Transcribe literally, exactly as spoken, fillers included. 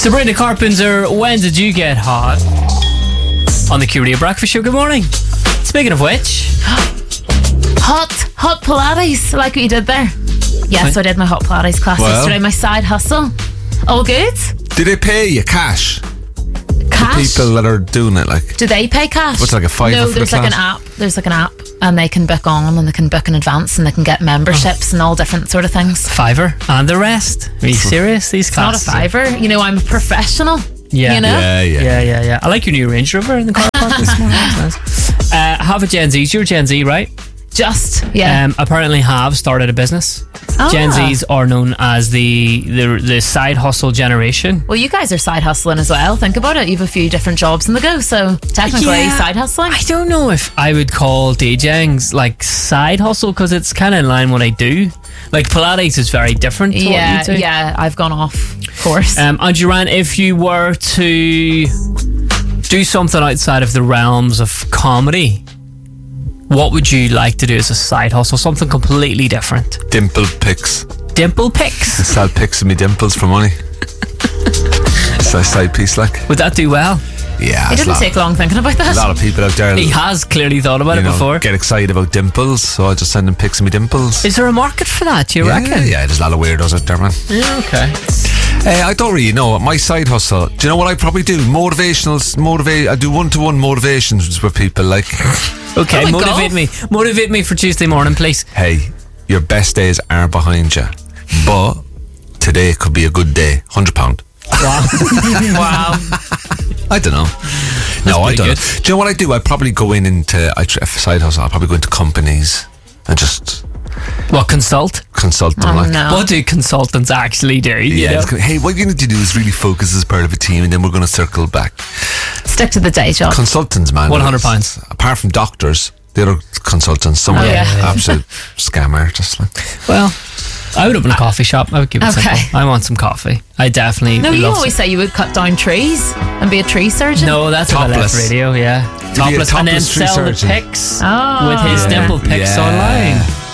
Sabrina Carpenter, when did you get hot? On the Q Radio Breakfast Show. Good morning. Speaking of which, Hot, hot Pilates, like what you did there. Yes, so I did my hot Pilates class Well. yesterday, my side hustle. All good? Do they pay you cash? Cash? People that are doing it, like, Do they pay cash? What's it, like a fiver No, for the there's like an class? app. There's like an app, and they can book on, and they can book in advance, and they can get memberships and all different sort of things. fiver and the rest. Are you serious? These It's not a classes? fiver. You know, I'm a professional. Yeah. You know? yeah, yeah. Yeah, yeah, yeah. I like your new Range Rover in the car park this morning. That's nice. Uh, have a Gen Z. You're Gen Z, right? Just, yeah. Um, apparently have started a business. Ah. Gen Zs are known as the, the the side hustle generation. Well, you guys are side hustling as well. Think about it. You have a few different jobs in the go, so technically Yeah. side hustling. I don't know if I would call DJing like side hustle because it's kind of in line what I do. Like Pilates is very different to Yeah, what you do. yeah. I've gone off course. Um, and Duran, if you were to do something outside of the realms of comedy, what would you like to do as a side hustle? Something completely different. Dimple pics. Dimple pics. Sell pics of me dimples for money. So side piece, like. Would that do well? Yeah. it it's didn't lot, take long thinking about that. a lot of people out there, He you has clearly thought about it know, before. get excited about dimples, so I just send them pics of me dimples. Is there a market for that, do you yeah, reckon? yeah, there's a lot of weirdos out there, man. Yeah, okay. Uh, I don't really know. My side hustle, do you know what I probably do? Motivational, motivate. I do one-to-one motivations with people, like, Okay, Oh my motivate God. me. Motivate me for Tuesday morning, please. hey, your best days are behind you, but today could be a good day. one hundred pounds. Wow. wow. I don't know. no, I pretty don't know. good. Do you know what I do? I probably go in into I tr- if a side hustle. I'll probably go into companies and just What, consult? consult them. Oh, like, no. What do consultants actually do? You yeah, know? it's gonna- hey, what you need to do is really focus as part of a team, and then we're going to circle back. Stick to the day job. Consultants, man, one hundred pounds. Apart from doctors, the other consultants, some Oh, of them yeah. absolute scammer, just like. Well, I would open a coffee shop. I would keep it Okay. simple. I want some coffee. I definitely No, you love always some- say you would cut down trees and be a tree surgeon. No, that's what I left Topless. radio, yeah. be a Topless. And then topless tree sell the surgeon. pics Oh. with his Yeah. dimple pics Yeah. online.